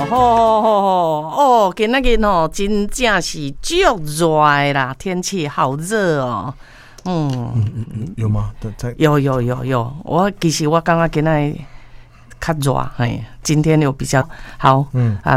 哦，今仔日吼真正是足热的啦，天气好热哦。 有吗？ 有，我其实我感觉今仔日较热，今天有比较好，